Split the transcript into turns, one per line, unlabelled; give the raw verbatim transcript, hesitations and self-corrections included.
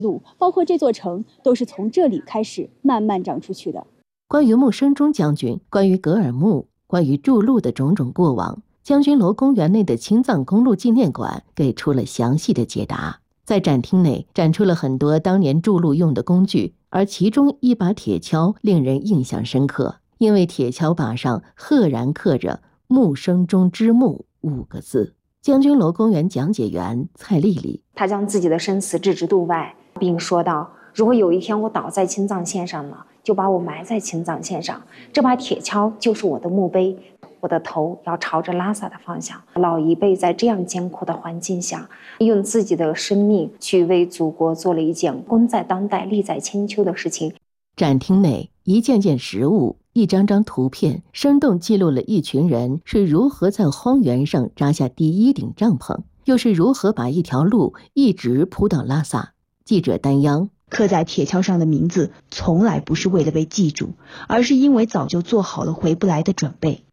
路，包括这座城，都是从这里开始慢慢长出去的。
关于穆生中将军，关于格尔木，关于筑路的种种过往，将军楼公园内的青藏公路纪念馆给出了详细的解答。在展厅内展出了很多当年筑路用的工具，而其中一把铁锹令人印象深刻，因为铁锹把上赫然刻着穆生中之墓五个字。将军楼公园讲解员蔡丽丽，
他将自己的生死置之度外，并说道，如果有一天我倒在青藏线上呢，就把我埋在青藏线上，这把铁锹就是我的墓碑，我的头要朝着拉萨的方向。老一辈在这样艰苦的环境下，用自己的生命去为祖国做了一件功在当代利在千秋的事情。
展厅内一件件实物，一张张图片，生动记录了一群人是如何在荒原上扎下第一顶帐篷，又是如何把一条路一直铺到拉萨。记者丹央，
刻在铁锹上的名字从来不是为了被记住，而是因为早就做好了回不来的准备。